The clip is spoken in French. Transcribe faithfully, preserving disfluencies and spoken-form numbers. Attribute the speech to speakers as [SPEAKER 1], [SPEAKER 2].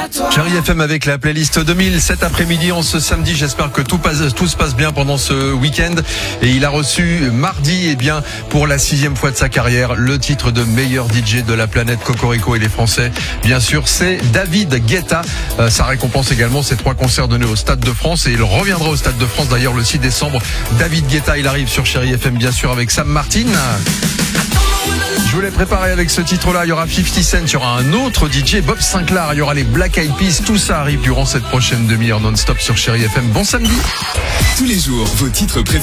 [SPEAKER 1] Chérie F M avec la playlist deux mille cet après-midi, en ce samedi. J'espère que tout, passe, tout se passe bien pendant ce week-end. Et il a reçu mardi, eh bien, pour la sixième fois de sa carrière, le titre de meilleur D J de la planète. Cocorico et les Français, bien sûr, c'est David Guetta. Euh, ça récompense également ses trois concerts donnés au Stade de France. Et il reviendra au Stade de France d'ailleurs le six décembre. David Guetta, il arrive sur Chérie F M, bien sûr, avec Sam Martin. Je vous l'ai préparé avec ce titre-là. Il y aura cinquante Cent, il y aura un autre D J, Bob Sinclair, il y aura les Black Eyed Peas. Tout ça arrive durant cette prochaine demi-heure non-stop sur Chérie F M. Bon samedi.
[SPEAKER 2] Tous les jours, vos titres préférés.